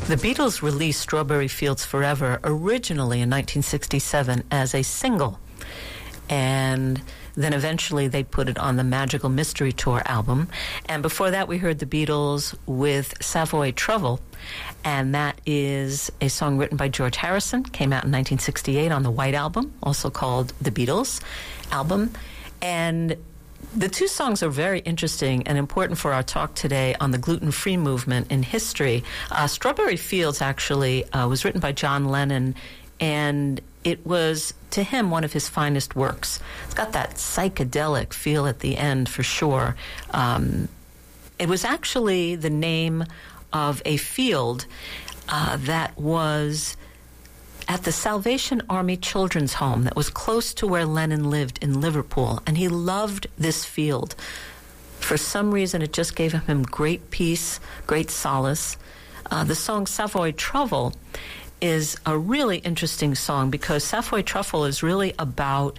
The Beatles released Strawberry Fields Forever originally in 1967 as a single, and then eventually they put it on the Magical Mystery Tour album. And before that, we heard the Beatles with Savoy Trouble, and that is a song written by George Harrison, came out in 1968 on the White Album, also called The Beatles album. And the two songs are very interesting and important for our talk today on the gluten-free movement in history. Strawberry Fields actually was written by John Lennon, and it was, to him, one of his finest works. It's got that psychedelic feel at the end, for sure. It was actually the name of a field that was at the Salvation Army Children's Home that was close to where Lennon lived in Liverpool, and he loved this field. For some reason, it just gave him great peace, great solace. The song Savoy Trouble is a really interesting song because Savoy Truffle is really about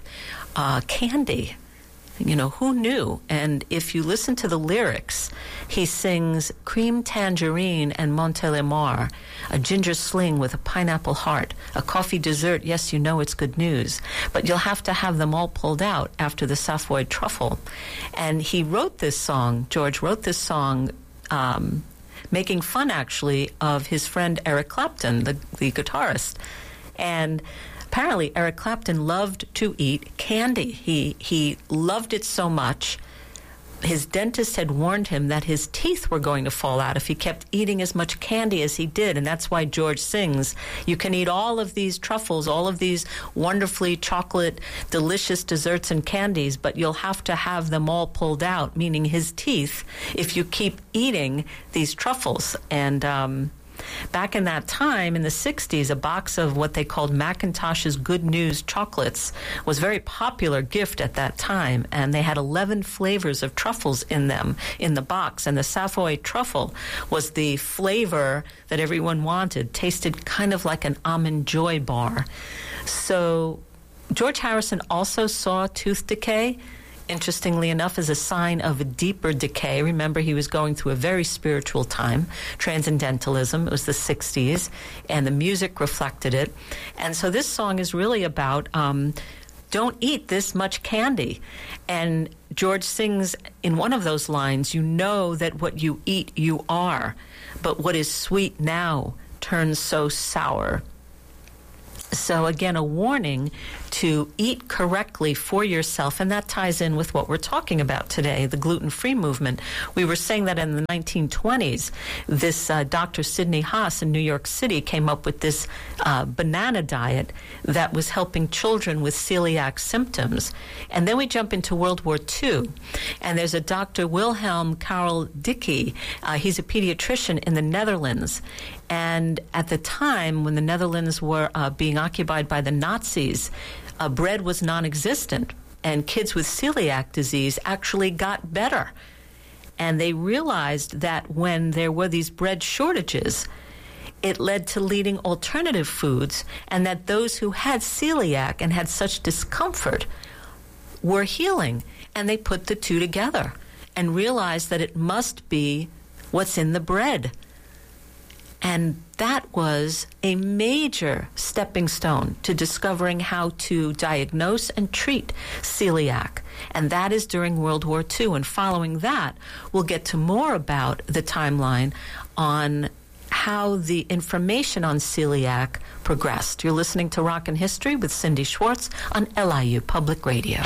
candy. You know, who knew? And if you listen to the lyrics, he sings cream tangerine and Montélimar, a ginger sling with a pineapple heart, a coffee dessert, yes, you know it's good news, but you'll have to have them all pulled out after the Savoy Truffle. And he wrote this song, George wrote this song, making fun, actually, of his friend Eric Clapton, the guitarist. And apparently, Eric Clapton loved to eat candy. He loved it so much. His dentist had warned him that his teeth were going to fall out if he kept eating as much candy as he did, and that's why George sings, you can eat all of these truffles, all of these wonderfully chocolate, delicious desserts and candies, but you'll have to have them all pulled out, meaning his teeth, if you keep eating these truffles. And back in that time, in the 60s, a box of what they called McIntosh's Good News chocolates was a very popular gift at that time, and they had 11 flavors of truffles in them, in the box, and the Savoy Truffle was the flavor that everyone wanted, tasted kind of like an Almond Joy bar. So George Harrison also saw tooth decay, interestingly enough, as a sign of a deeper decay. Remember, he was going through a very spiritual time, transcendentalism. It was the 60s, and the music reflected it. And so this song is really about don't eat this much candy. And George sings in one of those lines, you know that what you eat you are, but what is sweet now turns so sour. So again, a warning to eat correctly for yourself, and that ties in with what we're talking about today, the gluten-free movement. We were saying that in the 1920s, this Dr. Sidney Haas in New York City came up with this banana diet that was helping children with celiac symptoms. And then we jump into World War II, and there's a Dr. Wilhelm Karel Dickey. He's a pediatrician in the Netherlands. And at the time when the Netherlands were being occupied by the Nazis, bread was non-existent, and kids with celiac disease actually got better. And they realized that when there were these bread shortages, it led to leading alternative foods, and that those who had celiac and had such discomfort were healing. And they put the two together and realized that it must be what's in the bread. And that was a major stepping stone to discovering how to diagnose and treat celiac. And that is during World War II. And following that, we'll get to more about the timeline on how the information on celiac progressed. You're listening to Rock and History with Cindy Schwartz on LIU Public Radio.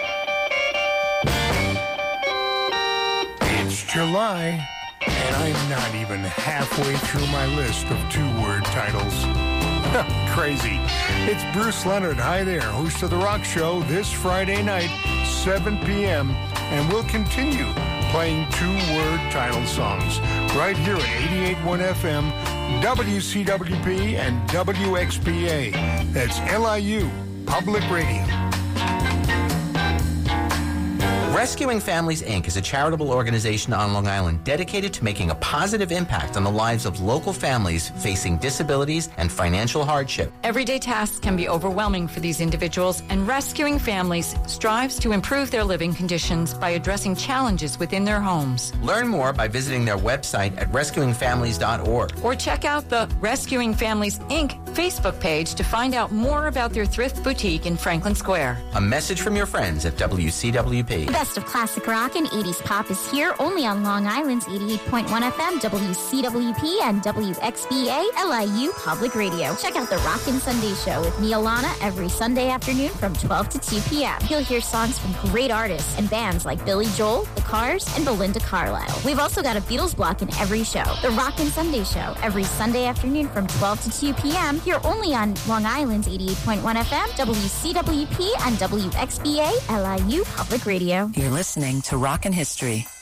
It's July. And I'm not even halfway through my list of two-word titles. Crazy. It's Bruce Leonard. Hi there, host of The Rock Show this Friday night, 7 p.m. And we'll continue playing two-word title songs right here at 88.1 FM, WCWP, and WXPA. That's LIU Public Radio. Rescuing Families, Inc. is a charitable organization on Long Island dedicated to making a positive impact on the lives of local families facing disabilities and financial hardship. Everyday tasks can be overwhelming for these individuals, and Rescuing Families strives to improve their living conditions by addressing challenges within their homes. Learn more by visiting their website at rescuingfamilies.org. Or check out the Rescuing Families, Inc. Facebook page to find out more about their thrift boutique in Franklin Square. A message from your friends at WCWP. The best of classic rock and 80s pop is here only on Long Island's 88.1 FM, WCWP, and WXBA LIU Public Radio. Check out the Rockin' Sunday Show with me, Alana, every Sunday afternoon from 12 to 2 p.m. You'll hear songs from great artists and bands like Billy Joel, The Cars, and Belinda Carlisle. We've also got a Beatles block in every show. The Rockin' Sunday Show, every Sunday afternoon from 12 to 2 p.m. here only on Long Island's 88.1 FM, WCWP, and WXBA LIU Public Radio. You're listening to Rockin' History.